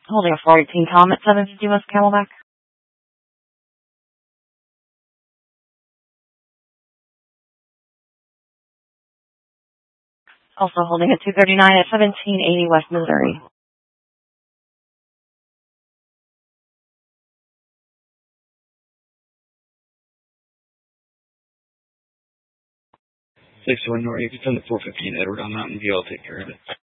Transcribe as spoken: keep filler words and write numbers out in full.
Holding a four eighteen Comet, seven fifty West Camelback. Also holding a two thirty-nine at seventeen eighty West Missouri. six one North, you can send the four fifteen Edward on Mountain View, I'll take care of it.